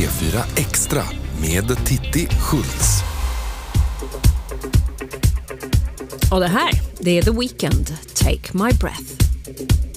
P4 Extra med Titti Schultz. Och det här, det är The Weeknd, Take My Breath.